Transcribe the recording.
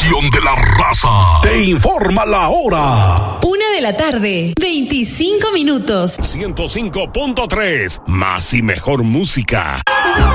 estación de la raza. Te informa la hora. 1:00 p.m, 25 minutos. 105.3, más y mejor música.